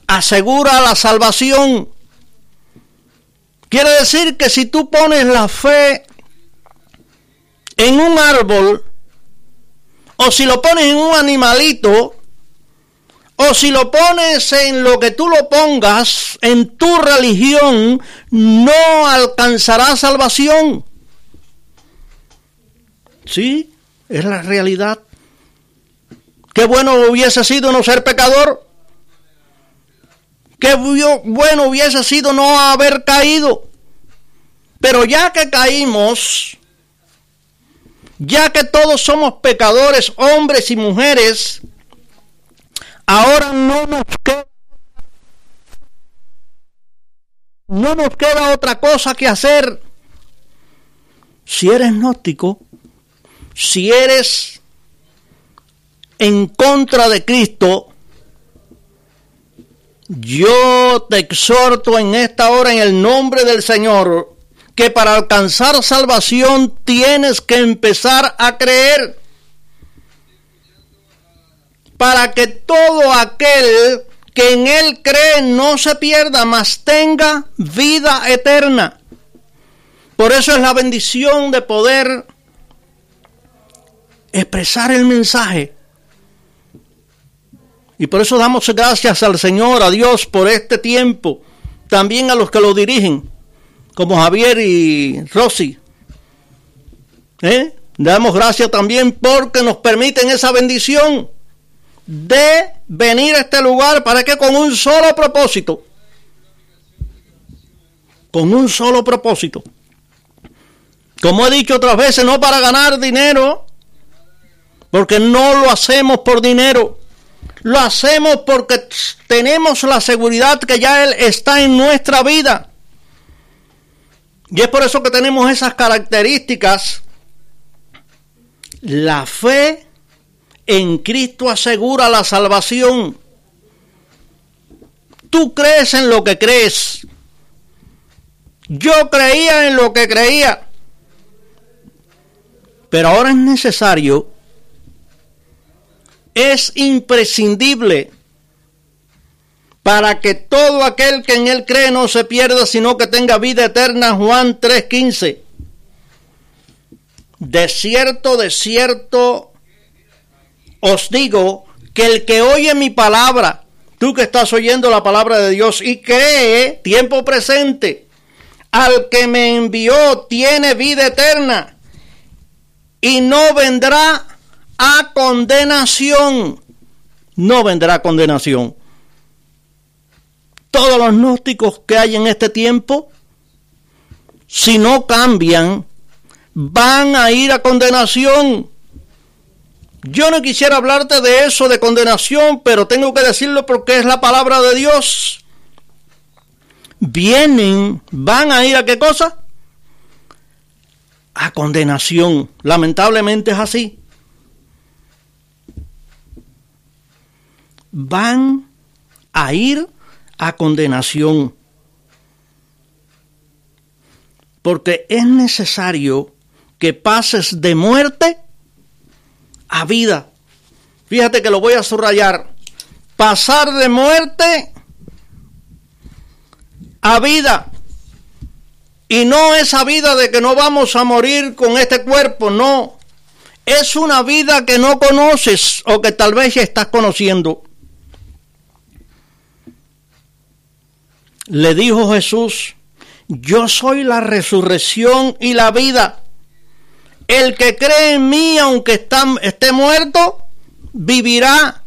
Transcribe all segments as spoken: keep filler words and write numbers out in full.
asegura la salvación. Quiere decir que si tú pones la fe en un árbol, o si lo pones en un animalito, o si lo pones en lo que tú lo pongas, en tu religión, no alcanzarás salvación. Sí, es la realidad. Qué bueno hubiese sido no ser pecador. Qué bueno hubiese sido no haber caído. Pero ya que caímos, ya que todos somos pecadores, hombres y mujeres, ahora no nos queda, no nos queda otra cosa que hacer. Si eres gnóstico, si eres en contra de Cristo, yo te exhorto en esta hora en el nombre del Señor que para alcanzar salvación tienes que empezar a creer, para que todo aquel que en Él cree no se pierda, mas tenga vida eterna. Por eso es la bendición de poder expresar el mensaje. Y por eso damos gracias al Señor, a Dios, por este tiempo. También a los que lo dirigen, como Javier y Rosy. ¿Eh? Damos gracias también porque nos permiten esa bendición de venir a este lugar. ¿Para qué? Con un solo propósito. Con un solo propósito. Como he dicho otras veces, no para ganar dinero, porque no lo hacemos por dinero. Lo hacemos porque tenemos la seguridad que ya Él está en nuestra vida. Y es por eso que tenemos esas características. La fe en Cristo asegura la salvación. Tú crees en lo que crees. Yo creía en lo que creía. Pero ahora es necesario, es imprescindible para que todo aquel que en Él cree no se pierda, sino que tenga vida eterna. Juan tres quince. De cierto, de cierto os digo que el que oye mi palabra, tú que estás oyendo la palabra de Dios y cree, tiempo presente, al que me envió tiene vida eterna y no vendrá a condenación. No vendrá a condenación. Todos los gnósticos que hay en este tiempo, si no cambian, van a ir a condenación. Yo no quisiera hablarte de eso, de condenación, pero tengo que decirlo porque es la palabra de Dios. Vienen, van a ir a ¿qué cosa? A condenación. Lamentablemente es así. Van a ir a condenación. Porque es necesario que pases de muerte a vida. Fíjate que lo voy a subrayar. Pasar de muerte a vida. Y no esa vida de que no vamos a morir con este cuerpo, no. Es una vida que no conoces o que tal vez ya estás conociendo. Le dijo Jesús: yo soy la resurrección y la vida. El que cree en mí, aunque está, esté muerto, vivirá.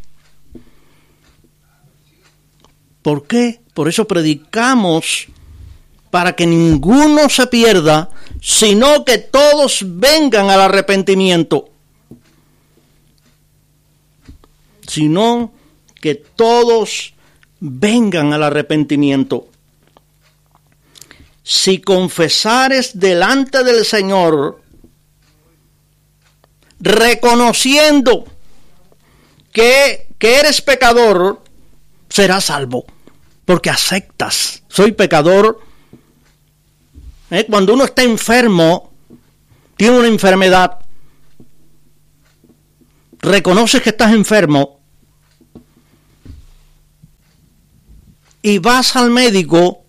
¿Por qué? Por eso predicamos, para que ninguno se pierda, sino que todos vengan al arrepentimiento. Sino que todos vengan al arrepentimiento. Si confesares delante del Señor, reconociendo que, que eres pecador, serás salvo, porque aceptas, soy pecador. ¿Eh? Cuando uno está enfermo, tiene una enfermedad, reconoces que estás enfermo, y vas al médico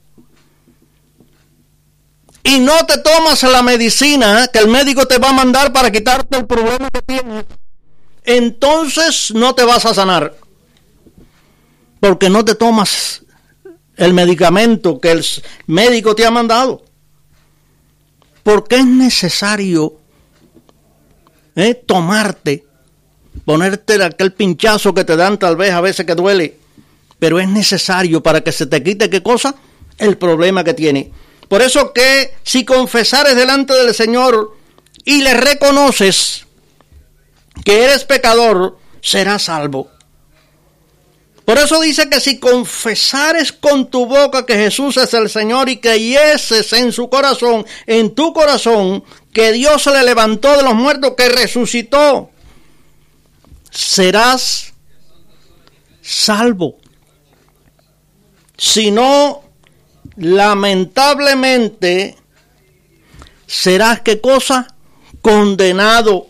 y no te tomas la medicina que el médico te va a mandar para quitarte el problema que tienes, entonces no te vas a sanar, porque no te tomas el medicamento que el médico te ha mandado. Porque es necesario eh, tomarte, ponerte aquel pinchazo que te dan tal vez a veces que duele, pero es necesario para que se te quite, ¿qué cosa? El problema que tiene. Por eso que si confesares delante del Señor y le reconoces que eres pecador, serás salvo. Por eso dice que si confesares con tu boca que Jesús es el Señor y creyeses en su corazón, en tu corazón, que Dios se le levantó de los muertos, que resucitó, serás salvo. Si no, lamentablemente, serás, ¿qué cosa? Condenado.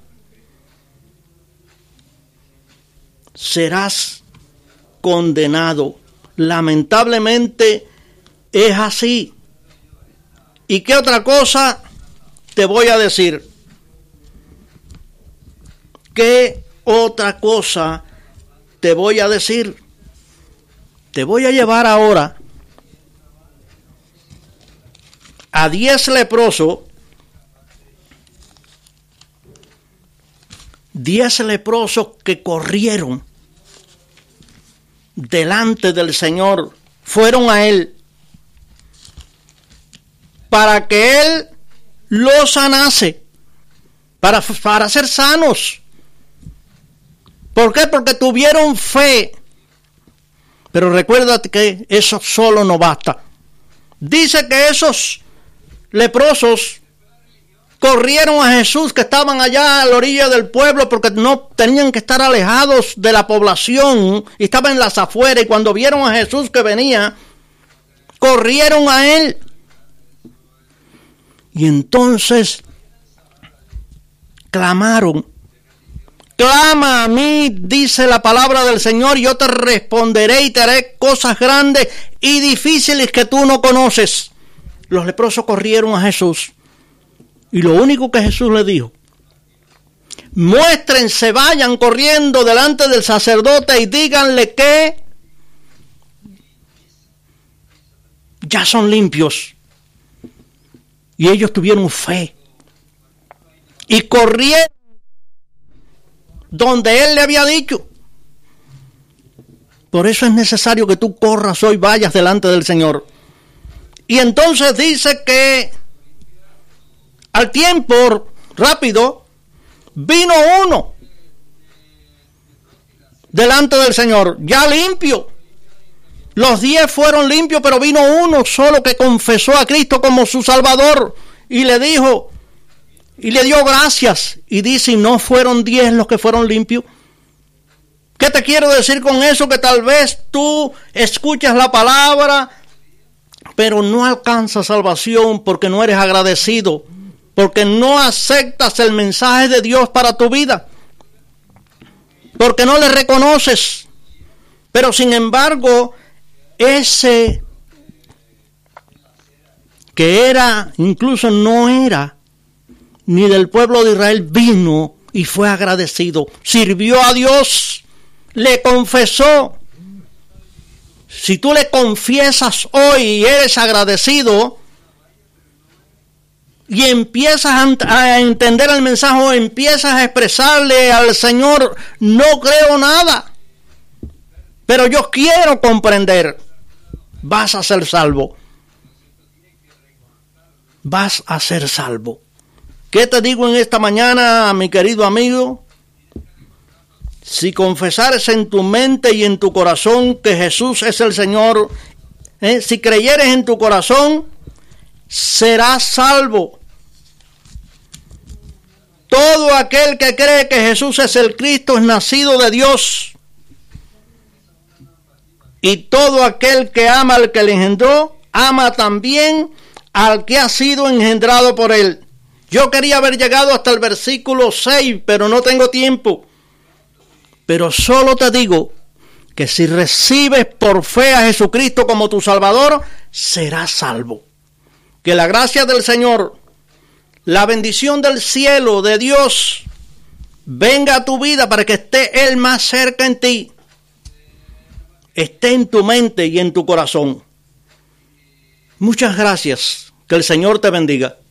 Serás condenado. Lamentablemente es así. ¿Y qué otra cosa te voy a decir? ¿Qué otra cosa te voy a decir? Te voy a llevar ahora a diez leprosos, diez leprosos que corrieron delante del Señor, fueron a Él para que Él los sanase, para, para ser sanos. ¿Por qué? Porque tuvieron fe. Pero recuérdate que eso solo no basta. Dice que esos leprosos corrieron a Jesús, que estaban allá a la orilla del pueblo, porque no tenían que estar alejados de la población, y estaban en las afueras, y cuando vieron a Jesús que venía, corrieron a Él. Y entonces clamaron: clama a mí, dice la palabra del Señor, y yo te responderé y te haré cosas grandes y difíciles que tú no conoces. Los leprosos corrieron a Jesús. Y lo único que Jesús le dijo: muéstrense, vayan corriendo delante del sacerdote y díganle que ya son limpios. Y ellos tuvieron fe y corrieron donde Él le había dicho. Por eso es necesario que tú corras hoy, vayas delante del Señor. Y entonces dice que al tiempo rápido vino uno delante del Señor, ya limpio. Los diez fueron limpios, pero vino uno solo que confesó a Cristo como su Salvador y le dijo, y le dio gracias. Y dice: ¿y no fueron diez los que fueron limpios? ¿Qué te quiero decir con eso? Que tal vez tú escuchas la palabra, pero no alcanzas salvación porque no eres agradecido, porque no aceptas el mensaje de Dios para tu vida, porque no le reconoces. Pero sin embargo, ese que era, incluso no era ni del pueblo de Israel, vino y fue agradecido, sirvió a Dios, le confesó. Si tú le confiesas hoy y eres agradecido y empiezas a entender el mensaje o empiezas a expresarle al Señor: no creo nada, pero yo quiero comprender, vas a ser salvo. Vas a ser salvo. ¿Qué te digo en esta mañana, mi querido amigo? Si confesares en tu mente y en tu corazón que Jesús es el Señor, ¿eh? si creyeres en tu corazón, serás salvo. Todo aquel que cree que Jesús es el Cristo es nacido de Dios. Y todo aquel que ama al que le engendró, ama también al que ha sido engendrado por él. Yo quería haber llegado hasta el versículo seis, pero no tengo tiempo. Pero solo te digo que si recibes por fe a Jesucristo como tu Salvador, serás salvo. Que la gracia del Señor, la bendición del cielo, de Dios, venga a tu vida para que esté Él más cerca en ti, esté en tu mente y en tu corazón. Muchas gracias. Que el Señor te bendiga.